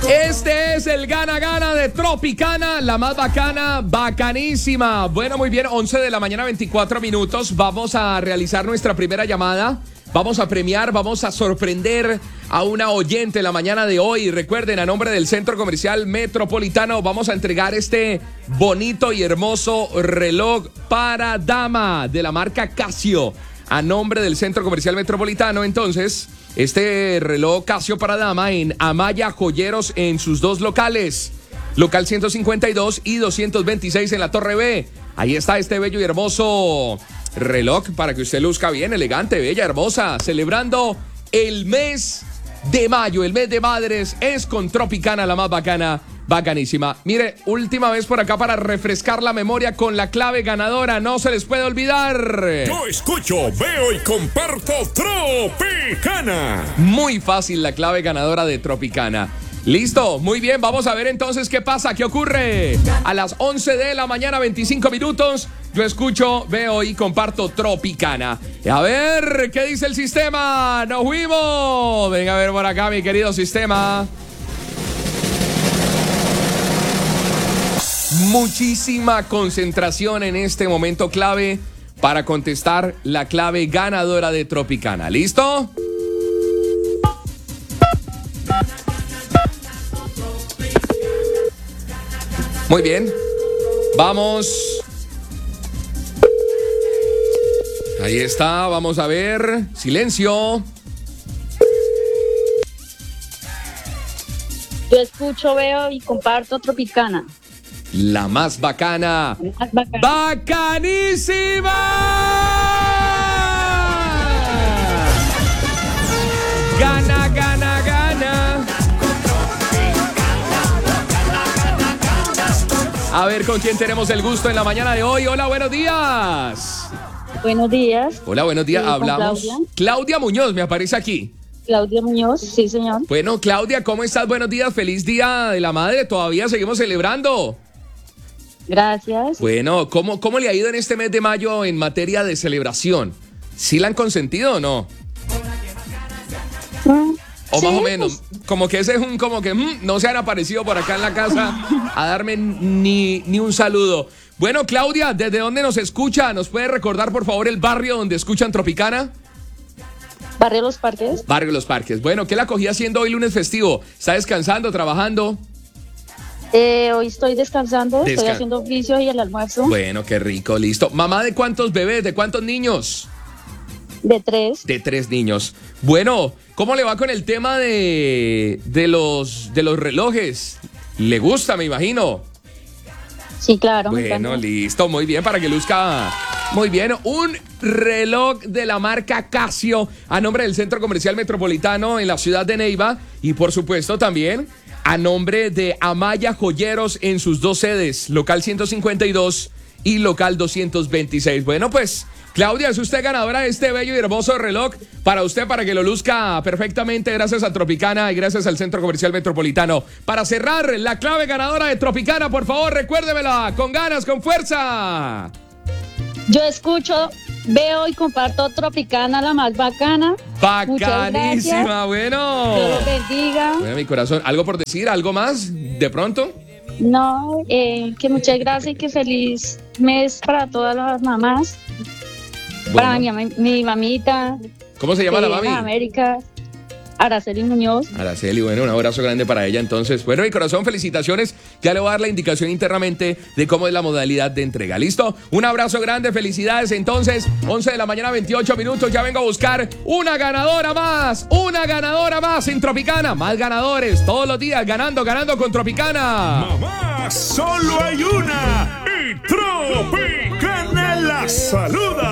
Este es el gana-gana de Tropicana, la más bacana, bacanísima. Bueno, muy bien, 11 de la mañana, 24 minutos. Vamos a realizar nuestra primera llamada. Vamos a premiar, vamos a sorprender a una oyente la mañana de hoy. Recuerden, a nombre del Centro Comercial Metropolitano, vamos a entregar este bonito y hermoso reloj para dama de la marca Casio. A nombre del Centro Comercial Metropolitano, entonces, este reloj Casio para dama en Amaya Joyeros en sus dos locales. Local 152 y 226 en la Torre B. Ahí está este bello y hermoso reloj para que usted luzca bien, elegante, bella, hermosa. Celebrando el mes de mayo, el mes de madres, es con Tropicana, la más bacana, bacanísima. Mire, última vez por acá para refrescar la memoria con la clave ganadora, no se les puede olvidar. Yo escucho, veo y comparto Tropicana. Muy fácil la clave ganadora de Tropicana. Listo, muy bien, vamos a ver entonces qué pasa, qué ocurre. A las 11 de la mañana, 25 minutos, yo escucho, veo y comparto Tropicana. A ver, ¿qué dice el sistema? ¡Nos fuimos! Venga a ver por acá, mi querido sistema. Muchísima concentración en este momento clave para contestar la clave ganadora de Tropicana. ¿Listo? Muy bien. Vamos. Ahí está, vamos a ver. Silencio. Yo escucho, veo y comparto Tropicana. La más bacana. ¡Bacanísima! Gana, gana, gana. A ver con quién tenemos el gusto en la mañana de hoy. Hola, buenos días. Buenos días. Hola, buenos días. Sí, hablamos. Claudia Muñoz me aparece aquí. Claudia Muñoz, sí, señor. Bueno, Claudia, ¿cómo estás? Buenos días, feliz Día de la Madre. Todavía seguimos celebrando. Gracias. Bueno, ¿cómo le ha ido en este mes de mayo en materia de celebración? ¿Sí la han consentido o no? O sí, más o menos, pues, como que ese es un, como que no se han aparecido por acá en la casa a darme ni un saludo. Bueno, Claudia, ¿desde dónde nos escucha? ¿Nos puede recordar, por favor, el barrio donde escuchan Tropicana? Barrio Los Parques. Barrio Los Parques. Bueno, ¿qué la cogí haciendo hoy lunes festivo? ¿Está descansando, trabajando? Hoy estoy descansando, estoy haciendo oficio y el almuerzo. Bueno, qué rico, listo. ¿Mamá de cuántos bebés, de cuántos niños? De 3. De 3 niños. Bueno, ¿cómo le va con el tema de los relojes? ¿Le gusta, me imagino? Sí, claro. Bueno, listo, muy bien, para que luzca muy bien. Un reloj de la marca Casio a nombre del Centro Comercial Metropolitano en la ciudad de Neiva y por supuesto también a nombre de Amaya Joyeros en sus dos sedes, local 152 y local 226. Bueno, pues Claudia, es usted ganadora de este bello y hermoso reloj para usted, para que lo luzca perfectamente, gracias a Tropicana y gracias al Centro Comercial Metropolitano. Para cerrar, la clave ganadora de Tropicana, por favor, recuérdemela, con ganas, con fuerza. Yo escucho, veo y comparto Tropicana, la más bacana. Bacanísima, bueno. Dios los bendiga. Bueno, mi corazón, ¿algo por decir? ¿Algo más? ¿De pronto? No, que muchas gracias y que feliz mes para todas las mamás. Bueno. Para mi mamita. ¿Cómo se llama la mami? En América, Araceli Muñoz. Araceli, bueno, un abrazo grande para ella entonces. Bueno, mi corazón, felicitaciones. Ya le voy a dar la indicación internamente de cómo es la modalidad de entrega. ¿Listo? Un abrazo grande, felicidades. Entonces, 11 de la mañana, 28 minutos. Ya vengo a buscar una ganadora más en Tropicana. Más ganadores todos los días, ganando con Tropicana. Mamá, solo hay una y Tropicana la saluda.